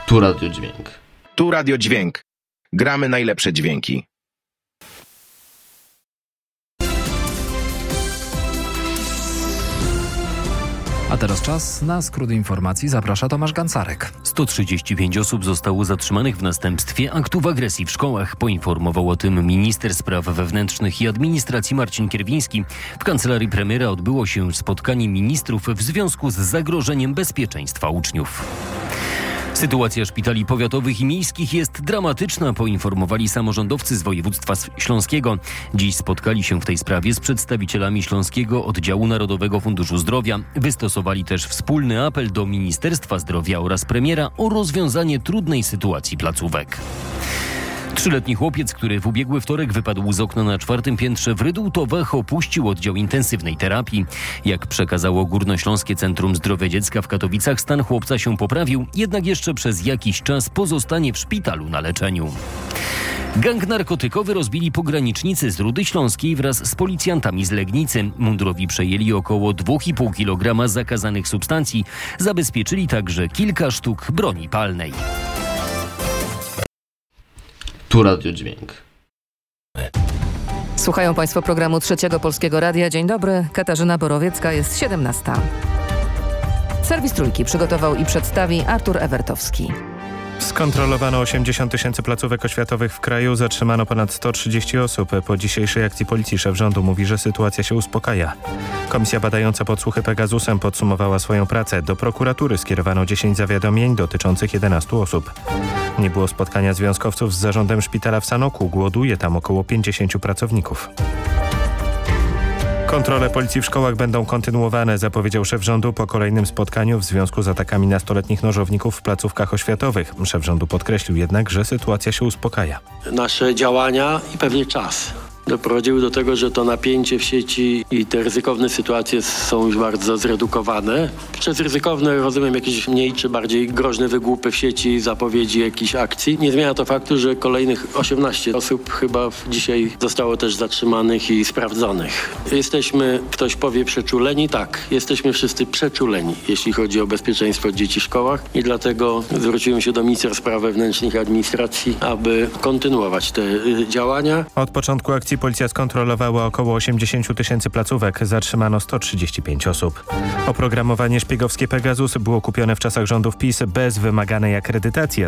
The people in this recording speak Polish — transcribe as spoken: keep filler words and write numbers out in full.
Tu Radio Dźwięk. Tu Radio Dźwięk. Gramy najlepsze dźwięki. A teraz czas na skrót informacji. Zaprasza Tomasz Gancarek. sto trzydzieści pięć osób zostało zatrzymanych w następstwie aktów agresji w szkołach. Poinformował o tym minister spraw wewnętrznych i administracji Marcin Kierwiński. W kancelarii premiera odbyło się spotkanie ministrów w związku z zagrożeniem bezpieczeństwa uczniów. Sytuacja szpitali powiatowych i miejskich jest dramatyczna, poinformowali samorządowcy z województwa śląskiego. Dziś spotkali się w tej sprawie z przedstawicielami Śląskiego Oddziału Narodowego Funduszu Zdrowia. Wystosowali też wspólny apel do Ministerstwa Zdrowia oraz premiera o rozwiązanie trudnej sytuacji placówek. Trzyletni chłopiec, który w ubiegły wtorek wypadł z okna na czwartym piętrze w Rydułtowach, opuścił oddział intensywnej terapii. Jak przekazało Górnośląskie Centrum Zdrowia Dziecka w Katowicach, stan chłopca się poprawił, jednak jeszcze przez jakiś czas pozostanie w szpitalu na leczeniu. Gang narkotykowy rozbili pogranicznicy z Rudy Śląskiej wraz z policjantami z Legnicy. Mundurowi przejęli około dwa i pół kilograma zakazanych substancji. Zabezpieczyli także kilka sztuk broni palnej. Tu Radio Dźwięk. Słuchają Państwo programu Trzeciego Polskiego Radia. Dzień dobry, Katarzyna Borowiecka, jest siedemnasta. Serwis Trójki przygotował i przedstawi Artur Ewertowski. Skontrolowano osiemdziesiąt tysięcy placówek oświatowych w kraju, zatrzymano ponad sto trzydzieści osób. Po dzisiejszej akcji policji szef rządu mówi, że sytuacja się uspokaja. Komisja badająca podsłuchy Pegasusem podsumowała swoją pracę. Do prokuratury skierowano dziesięć zawiadomień dotyczących jedenastu osób. Nie było spotkania związkowców z zarządem szpitala w Sanoku. Głoduje tam około pięćdziesięciu pracowników. Kontrole policji w szkołach będą kontynuowane, zapowiedział szef rządu po kolejnym spotkaniu w związku z atakami nastoletnich nożowników w placówkach oświatowych. Szef rządu podkreślił jednak, że sytuacja się uspokaja. Nasze działania i pewnie czas doprowadziły do tego, że to napięcie w sieci i te ryzykowne sytuacje są już bardzo zredukowane. Przez ryzykowne rozumiem jakieś mniej czy bardziej groźne wygłupy w sieci, zapowiedzi jakichś akcji. Nie zmienia to faktu, że kolejnych osiemnaście osób chyba dzisiaj zostało też zatrzymanych i sprawdzonych. Jesteśmy, ktoś powie, przeczuleni? Tak, jesteśmy wszyscy przeczuleni, jeśli chodzi o bezpieczeństwo dzieci w szkołach i dlatego zwróciłem się do ministra spraw wewnętrznych i administracji, aby kontynuować te y, działania. Od początku akcji policja skontrolowała około osiemdziesiąt tysięcy placówek, zatrzymano sto trzydzieści pięć osób. Oprogramowanie szpiegowskie Pegasus było kupione w czasach rządów PiS bez wymaganej akredytacji.